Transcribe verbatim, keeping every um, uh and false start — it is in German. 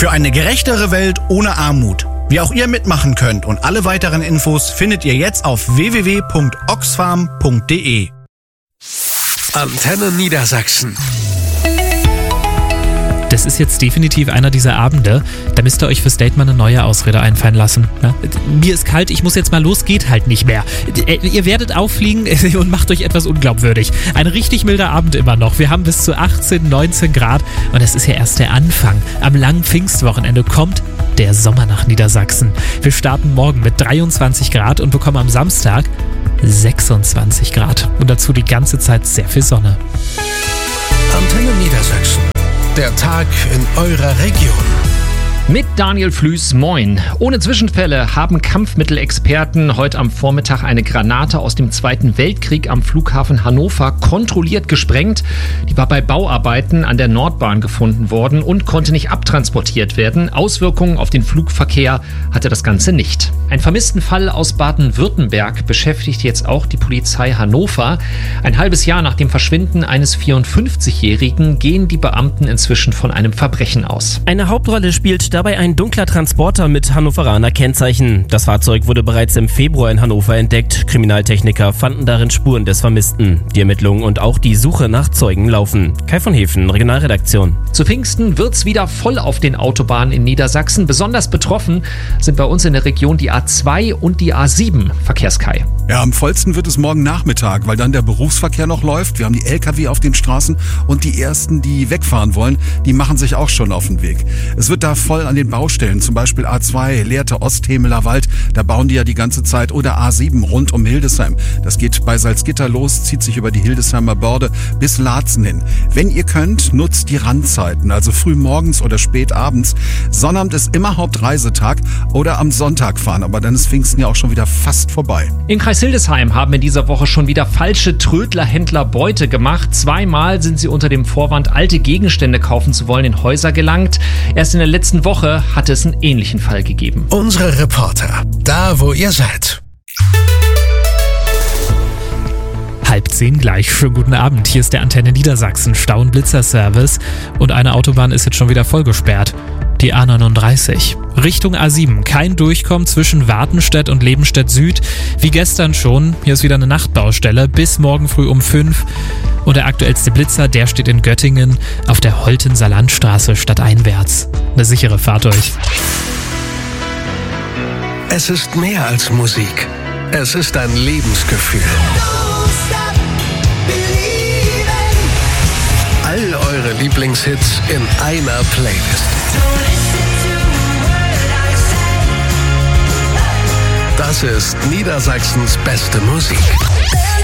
Für eine gerechtere Welt ohne Armut. Wie auch ihr mitmachen könnt und alle weiteren Infos findet ihr jetzt auf w w w punkt oxfam punkt d e. Antenne Niedersachsen. Das ist jetzt definitiv einer dieser Abende, da müsst ihr euch fürs Date mal eine neue Ausrede einfallen lassen. Ja? Mir ist kalt, ich muss jetzt mal los, geht halt nicht mehr. Ihr werdet auffliegen und macht euch etwas unglaubwürdig. Ein richtig milder Abend immer noch. Wir haben bis zu achtzehn, neunzehn Grad und das ist ja erst der Anfang. Am langen Pfingstwochenende kommt der Sommer nach Niedersachsen. Wir starten morgen mit dreiundzwanzig Grad und bekommen am Samstag sechsundzwanzig Grad. Und dazu die ganze Zeit sehr viel Sonne. Antenne Niedersachsen. Der Tag in eurer Region. Mit Daniel Flüß, moin. Ohne Zwischenfälle haben Kampfmittelexperten heute am Vormittag eine Granate aus dem Zweiten Weltkrieg am Flughafen Hannover kontrolliert gesprengt. Die war bei Bauarbeiten an der Nordbahn gefunden worden und konnte nicht abtransportiert werden. Auswirkungen auf den Flugverkehr hatte das Ganze nicht. Ein Vermisstenfall aus Baden-Württemberg beschäftigt jetzt auch die Polizei Hannover. Ein halbes Jahr nach dem Verschwinden eines vierundfünfzigjährigen gehen die Beamten inzwischen von einem Verbrechen aus. Eine Hauptrolle spielt dabei ein dunkler Transporter mit Hannoveraner Kennzeichen. Das Fahrzeug wurde bereits im Februar in Hannover entdeckt. Kriminaltechniker fanden darin Spuren des Vermissten. Die Ermittlungen und auch die Suche nach Zeugen laufen. Kai von Hefen, Regionalredaktion. Zu Pfingsten wird's wieder voll auf den Autobahnen in Niedersachsen. Besonders betroffen sind bei uns in der Region die A zwei und die A sieben. Verkehrskai. Ja, am vollsten wird es morgen Nachmittag, weil dann der Berufsverkehr noch läuft. Wir haben die L K W auf den Straßen und die ersten, die wegfahren wollen, die machen sich auch schon auf den Weg. Es wird da voll an den Baustellen, zum Beispiel A zwei, Lehrte Osthemeler Wald, da bauen die ja die ganze Zeit, oder A sieben rund um Hildesheim. Das geht bei Salzgitter los, zieht sich über die Hildesheimer Börde bis Laatzen hin. Wenn ihr könnt, nutzt die Randzeiten, also früh morgens oder spät abends. Sonnabend ist immer Hauptreisetag oder am Sonntag fahren, aber dann ist Pfingsten ja auch schon wieder fast vorbei. In Kreis Hildesheim haben in dieser Woche schon wieder falsche Trödlerhändler Beute gemacht. Zweimal sind sie unter dem Vorwand, alte Gegenstände kaufen zu wollen, in Häuser gelangt. Erst in der letzten Woche hatte es einen ähnlichen Fall gegeben. Unsere Reporter, da wo ihr seid. Halb zehn gleich. Schönen guten Abend. Hier ist der Antenne Niedersachsen Stau- und Blitzerservice und eine Autobahn ist jetzt schon wieder vollgesperrt. Die A neununddreißig. Richtung A sieben. Kein Durchkommen zwischen Wartenstedt und Lebenstedt Süd. Wie gestern schon. Hier ist wieder eine Nachtbaustelle bis morgen früh um fünf. Und der aktuellste Blitzer, der steht in Göttingen auf der Holtenser Landstraße stadteinwärts. Eine sichere Fahrt euch. Es ist mehr als Musik. Es ist ein Lebensgefühl. All eure Lieblingshits in einer Playlist. Das ist Niedersachsens beste Musik.